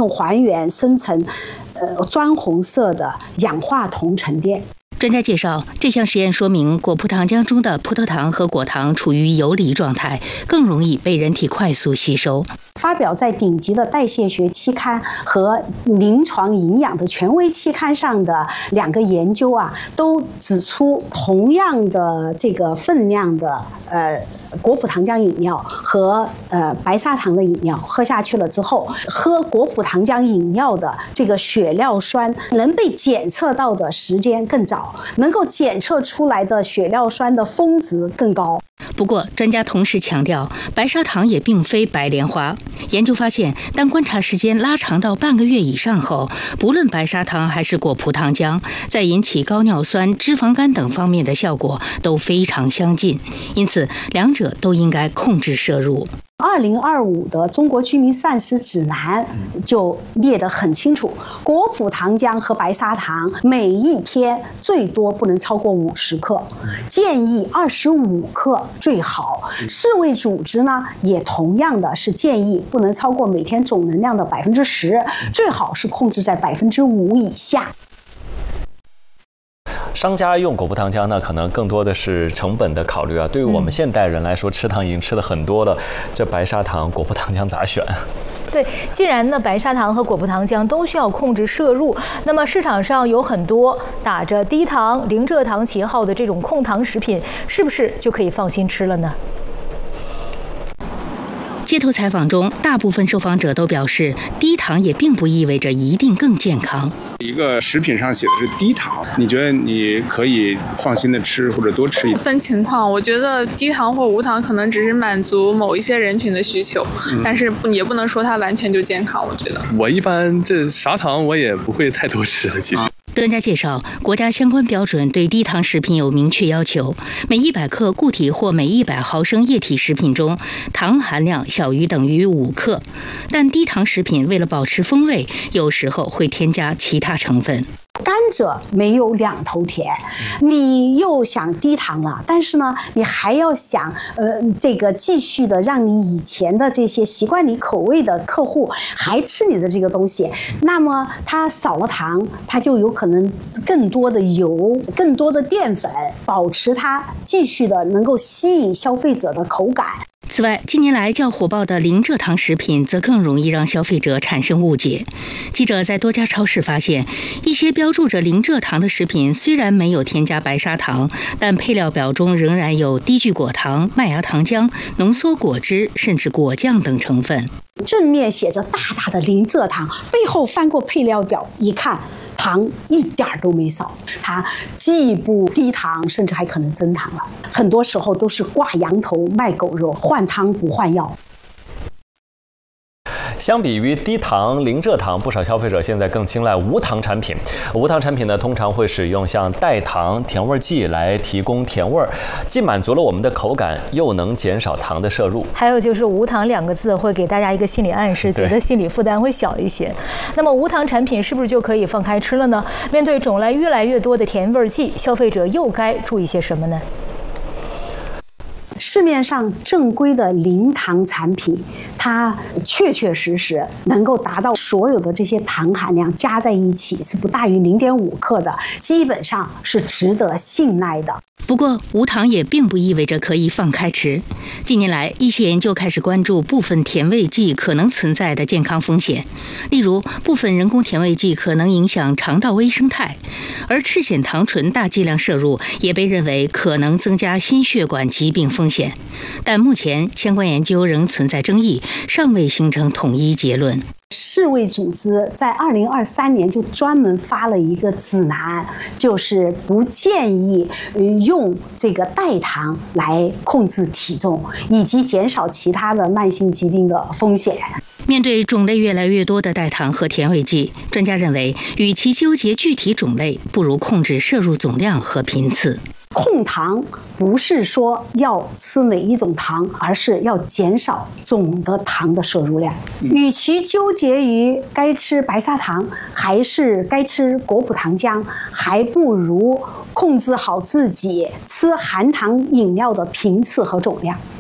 统还原生成砖红色的氧化铜沉淀。 专家介绍，这项实验说明果葡糖浆中的葡萄糖和果糖处于游离状态，更容易被人体快速吸收。 发表在顶级的代谢学期刊和临床营养的权威期刊上的2个研究啊，都指出同样的这个分量的果葡糖浆饮料和白砂糖的饮料喝下去了之后，喝果葡糖浆饮料的这个血料酸能被检测到的时间更早，能够检测出来的血料酸的峰值更高。 不过，专家同时强调，白砂糖也并非白莲花。研究发现，当观察时间拉长到半个月以上后，不论白砂糖还是果葡糖浆，在引起高尿酸、脂肪肝等方面的效果都非常相近，因此两者都应该控制摄入。 2025的中国居民膳食指南就列得很清楚，果葡糖浆和白砂糖每一天最多不能超过50克，建议25克最好。世卫组织呢也同样的是建议不能超过每天总能量的10%，最好是控制在5%以下。 商家用果葡糖浆呢，可能更多的是成本的考虑啊。对于我们现代人来说，吃糖已经吃的很多了，这白砂糖、果葡糖浆咋选？ 对，既然呢白砂糖和果葡糖浆都需要控制摄入，那么市场上有很多打着低糖、零蔗糖旗号的这种控糖食品，是不是就可以放心吃了呢？ 街头采访中，大部分受访者都表示，低糖也并不意味着一定更健康。 一个食品上写的是低糖，你觉得你可以放心的吃或者多吃一点？ 分情况，我觉得低糖或无糖可能只是满足某一些人群的需求，但是也不能说它完全就健康。我觉得我一般这啥糖我也不会太多吃的，其实。 专家介绍，国家相关标准对低糖食品有明确要求，每100克固体或每100毫升液体食品中，糖含量小于等于5克。但低糖食品为了保持风味，有时候会添加其他成分。 甘蔗没有两头甜，你又想低糖了，但是呢，你还要想这个继续的让你以前的这些习惯你口味的客户还吃你的这个东西，那么它少了糖，它就有可能更多的油、更多的淀粉，保持它继续的能够吸引消费者的口感。 此外，近年来较火爆的零蔗糖食品则更容易让消费者产生误解。记者在多家超市发现，一些标注着零蔗糖的食品虽然没有添加白砂糖，但配料表中仍然有低聚果糖、麦芽糖浆、浓缩果汁，甚至果酱等成分。 正面写着大大的零蔗糖，背后翻过配料表一看，糖一点都没少，它既不低糖，甚至还可能增糖了。很多时候都是挂羊头卖狗肉，换汤不换药。 相比于低糖、零蔗糖，不少消费者现在更青睐无糖产品。无糖产品呢，通常会使用像代糖、甜味剂来提供甜味，既满足了我们的口感，又能减少糖的摄入。 还有就是无糖2个字会给大家一个心理暗示，觉得心理负担会小一些。那么无糖产品是不是就可以放开吃了呢？面对种类越来越多的甜味剂，消费者又该注意些什么呢？ 市面上正规的零糖产品，它确确实实能够达到所有的这些糖含量加在一起是不大于0.5克的，基本上是值得信赖的。 不过，无糖也并不意味着可以放开吃。近年来，一些研究开始关注部分甜味剂可能存在的健康风险，例如部分人工甜味剂可能影响肠道微生态，而赤藓糖醇大剂量摄入也被认为可能增加心血管疾病风险。但目前相关研究仍存在争议，尚未形成统一结论。 世卫组织在2023年就专门发了一个指南，就是不建议用这个代糖来控制体重，以及减少其他的慢性疾病的风险。 面对种类越来越多的代糖和甜味剂，专家认为，与其纠结具体种类，不如控制摄入总量和频次。 控糖不是说要吃哪一种糖，而是要减少总的糖的摄入量。与其纠结于该吃白砂糖还是该吃果葡糖浆，还不如控制好自己吃含糖饮料的频次和总量。